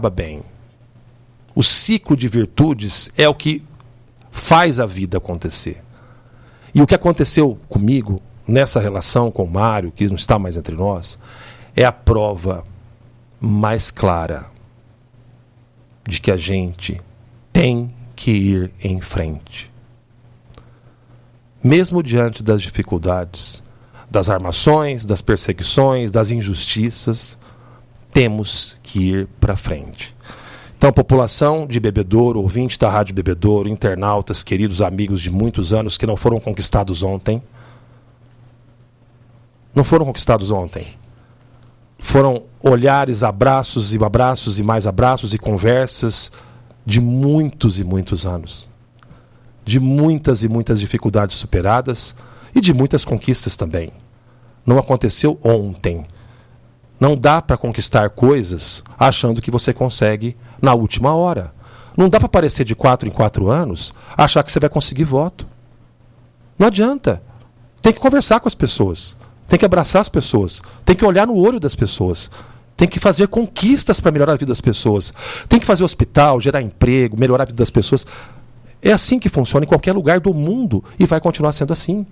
acaba bem. O ciclo de virtudes é o que faz a vida acontecer. E o que aconteceu comigo, nessa relação com o Mário, que não está mais entre nós, é a prova mais clara de que a gente tem que ir em frente. Mesmo diante das dificuldades, das armações, das perseguições, das injustiças, temos que ir para frente. Então, população de Bebedouro, ouvinte da Rádio Bebedouro, internautas, queridos amigos de muitos anos que não foram conquistados ontem. Não foram conquistados ontem. Foram olhares, abraços e mais abraços e conversas de muitos e muitos anos. De muitas e muitas dificuldades superadas e de muitas conquistas também. Não aconteceu ontem. Não dá para conquistar coisas achando que você consegue na última hora. Não dá para aparecer de 4 em 4 anos, achar que você vai conseguir voto. Não adianta. Tem que conversar com as pessoas. Tem que abraçar as pessoas. Tem que olhar no olho das pessoas. Tem que fazer conquistas para melhorar a vida das pessoas. Tem que fazer hospital, gerar emprego, melhorar a vida das pessoas. É assim que funciona em qualquer lugar do mundo e vai continuar sendo assim.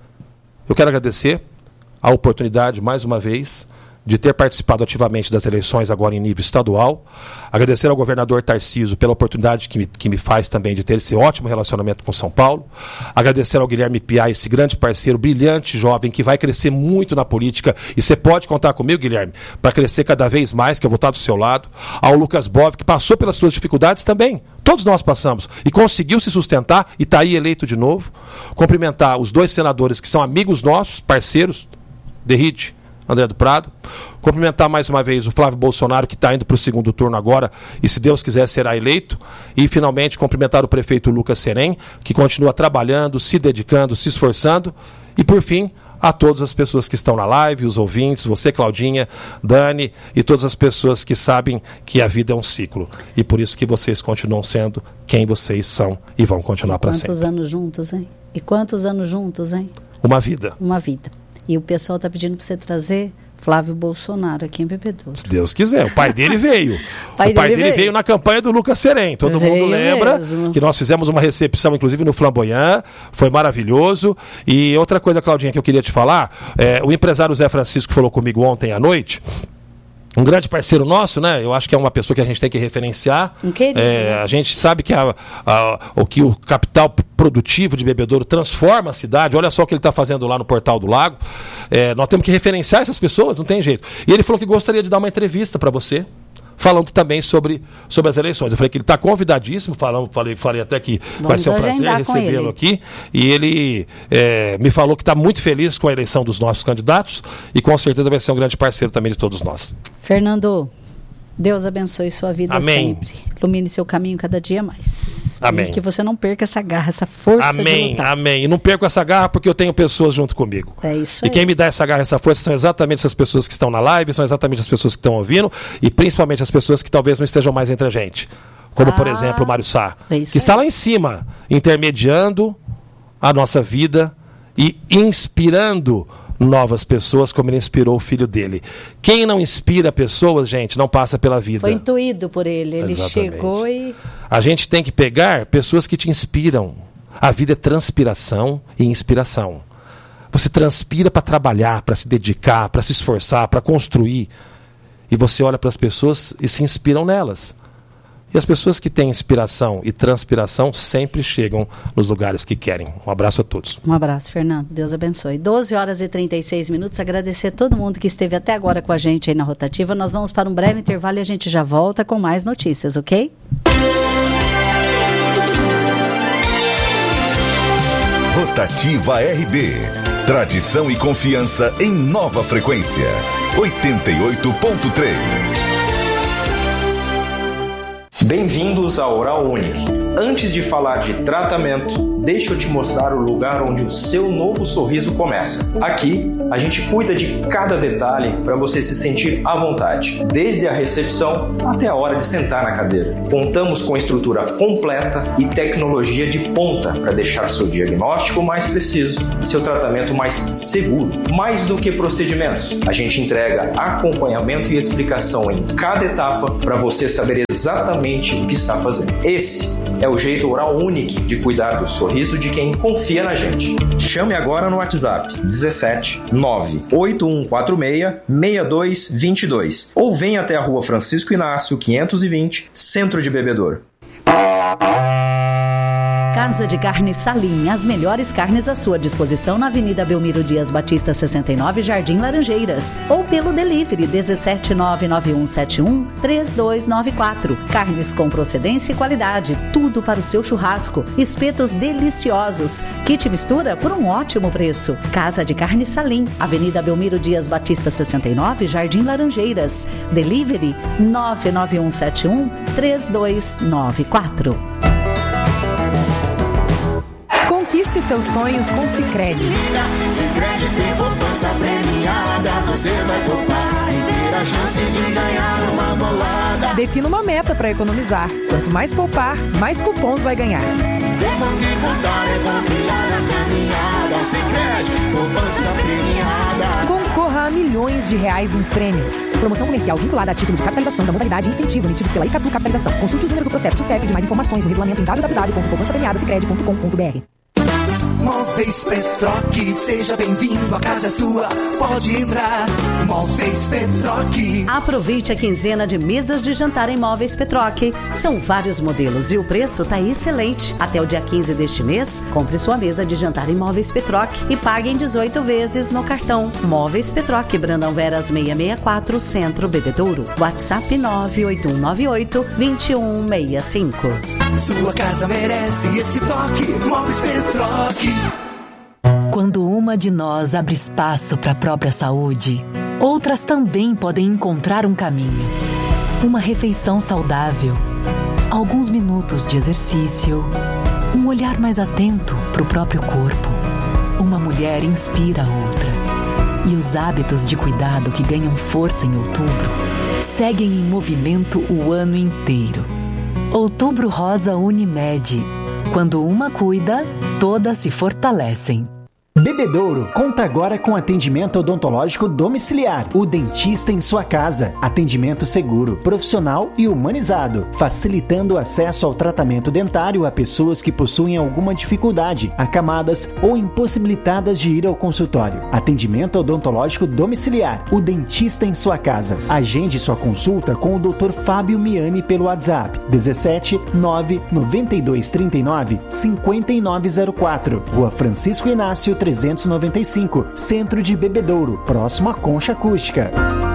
Eu quero agradecer a oportunidade, mais uma vez, de ter participado ativamente das eleições agora em nível estadual. Agradecer ao governador Tarcísio pela oportunidade que me faz também de ter esse ótimo relacionamento com São Paulo. Agradecer ao Guilherme Piá, esse grande parceiro, brilhante, jovem, que vai crescer muito na política. E você pode contar comigo, Guilherme, para crescer cada vez mais, que eu vou estar do seu lado. Ao Lucas Bov, que passou pelas suas dificuldades também. Todos nós passamos. E conseguiu se sustentar e está aí eleito de novo. Cumprimentar os 2 senadores que são amigos nossos, parceiros, Derrite, André do Prado. Cumprimentar mais uma vez o Flávio Bolsonaro, que está indo para o 2º turno agora e, se Deus quiser, será eleito. E, finalmente, cumprimentar o prefeito Lucas Serem, que continua trabalhando, se dedicando, se esforçando. E, por fim, a todas as pessoas que estão na live, os ouvintes, você, Claudinha, Dani, e todas as pessoas que sabem que a vida é um ciclo. E por isso que vocês continuam sendo quem vocês são e vão continuar para sempre. Quantos anos juntos, hein? E quantos anos juntos, hein? Uma vida. Uma vida. E o pessoal está pedindo para você trazer Flávio Bolsonaro aqui em Bebedouro. Se Deus quiser. O pai dele veio. O pai dele veio na campanha do Lucas Serem. Todo mundo lembra que nós fizemos uma recepção, inclusive, no Flamboyant. Foi maravilhoso. E outra coisa, Claudinha, que eu queria te falar. O empresário Zé Francisco falou comigo ontem à noite. Um grande parceiro nosso, né? Eu acho que é uma pessoa que a gente tem que referenciar. A gente sabe que o capital produtivo de Bebedouro transforma a cidade. Olha só o que ele está fazendo lá no Portal do Lago. Nós temos que referenciar essas pessoas, não tem jeito. E ele falou que gostaria de dar uma entrevista para você, falando também sobre as eleições. Eu falei que ele está convidadíssimo, falei até que vai ser um prazer recebê-lo aqui. E ele me falou que está muito feliz com a eleição dos nossos candidatos e com certeza vai ser um grande parceiro também de todos nós. Fernando, Deus abençoe sua vida. Amém. Sempre. Ilumine seu caminho cada dia mais. Amém. E que você não perca essa garra, essa força de lutar. Amém. E não perco essa garra porque eu tenho pessoas junto comigo. É isso aí. E quem me dá essa garra, essa força são exatamente essas pessoas que estão na live, são exatamente as pessoas que estão ouvindo e principalmente as pessoas que talvez não estejam mais entre a gente. Como, por exemplo, o Mário Sá, que está lá em cima, intermediando a nossa vida e inspirando novas pessoas, como ele inspirou o filho dele. Quem não inspira pessoas, gente, não passa pela vida. Foi intuído por ele. Ele chegou e... A gente tem que pegar pessoas que te inspiram. A vida é transpiração e inspiração. Você transpira para trabalhar, para se dedicar, para se esforçar, para construir. E você olha para as pessoas e se inspiram nelas. E as pessoas que têm inspiração e transpiração sempre chegam nos lugares que querem. Um abraço a todos. Um abraço, Fernando. Deus abençoe. 12h36. Agradecer a todo mundo que esteve até agora com a gente aí na Rotativa. Nós vamos para um breve intervalo e a gente já volta com mais notícias, ok? Rotativa RB. Tradição e confiança em nova frequência. 88.3. Bem-vindos à Oral Unique. Antes de falar de tratamento, deixa eu te mostrar o lugar onde o seu novo sorriso começa. Aqui, a gente cuida de cada detalhe para você se sentir à vontade, desde a recepção até a hora de sentar na cadeira. Contamos com estrutura completa e tecnologia de ponta para deixar seu diagnóstico mais preciso e seu tratamento mais seguro. Mais do que procedimentos, a gente entrega acompanhamento e explicação em cada etapa para você saber exatamente o que está fazendo. Esse é o jeito Oral Unique de cuidar do sorriso de quem confia na gente. Chame agora no WhatsApp 17 98146 6222 ou venha até a Rua Francisco Inácio 520, Centro de Bebedouro. Casa de Carne Salim, as melhores carnes à sua disposição na Avenida Belmiro Dias Batista 69, Jardim Laranjeiras, ou pelo delivery 17991713294. Carnes com procedência e qualidade, tudo para o seu churrasco. Espetos deliciosos, kit mistura por um ótimo preço. Casa de Carne Salim, Avenida Belmiro Dias Batista 69, Jardim Laranjeiras. Delivery 991713294. Conquiste seus sonhos com Sicredi. Sicredi tem poupança premiada. Você vai poupar e ter a chance de ganhar uma bolada. Defina uma meta para economizar. Quanto mais poupar, mais cupons vai ganhar. Tempo de contar é confiar na caminhada. Sicredi, poupança premiada. Concorra a milhões de reais em prêmios. Promoção comercial vinculada a título de capitalização da modalidade incentivo emitidos pela Icatu Capitalização. Consulte os números do processo CEP de mais informações no regulamento em www.poupançapremiadasicredi.com.br. Móveis Petroc, seja bem-vindo, a casa é sua, pode entrar. Móveis Petroc. Aproveite a quinzena de mesas de jantar em Móveis Petroc. São vários modelos e o preço está excelente. Até o dia 15 deste mês, compre sua mesa de jantar em Móveis Petroc e pague em 18 vezes no cartão. Móveis Petroc, Brandão Veras 664, Centro Bebedouro. WhatsApp 98198-2165. Sua casa merece esse toque, Móveis Petroc. Quando uma de nós abre espaço para a própria saúde, outras também podem encontrar um caminho. Uma refeição saudável, alguns minutos de exercício, um olhar mais atento para o próprio corpo. Uma mulher inspira a outra. E os hábitos de cuidado que ganham força em outubro seguem em movimento o ano inteiro. Outubro Rosa Unimed. Quando uma cuida, todas se fortalecem. Bebedouro conta agora com atendimento odontológico domiciliar. O dentista em sua casa. Atendimento seguro, profissional e humanizado, facilitando o acesso ao tratamento dentário a pessoas que possuem alguma dificuldade, acamadas ou impossibilitadas de ir ao consultório. Atendimento odontológico domiciliar. O dentista em sua casa. Agende sua consulta com o Dr. Fábio Miani pelo WhatsApp 17 99239 5904. Rua Francisco Inácio 395, Centro de Bebedouro, próximo à Concha Acústica.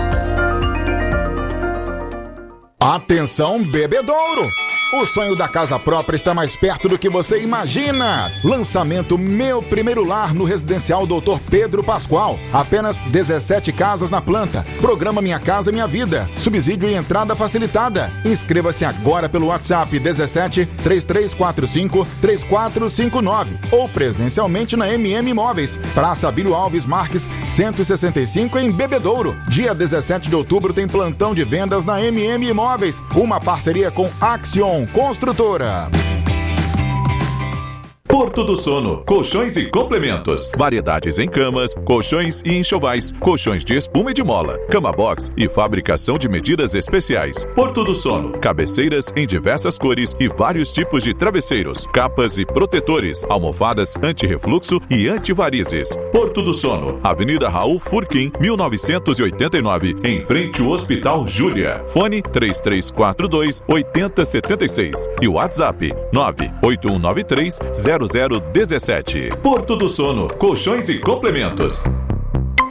Atenção, Bebedouro! O sonho da casa própria está mais perto do que você imagina. Lançamento Meu Primeiro Lar no Residencial Dr. Pedro Pascoal. Apenas 17 casas na planta. Programa Minha Casa Minha Vida. Subsídio e entrada facilitada. Inscreva-se agora pelo WhatsApp 17 3345 3459 ou presencialmente na MM Imóveis. Praça Abílio Alves Marques, 165 em Bebedouro. Dia 17 de outubro tem plantão de vendas na MM Imóveis. Uma parceria com Axion Construtora. Porto do Sono, colchões e complementos, variedades em camas, colchões e enxovais, colchões de espuma e de mola, cama box e fabricação de medidas especiais. Porto do Sono, cabeceiras em diversas cores e vários tipos de travesseiros, capas e protetores, almofadas anti-refluxo e anti-varizes. Porto do Sono, Avenida Raul Furquim, 1989, em frente ao Hospital Júlia. Fone 3342-8076 e WhatsApp 98193-0017. Porto do Sono, colchões e complementos.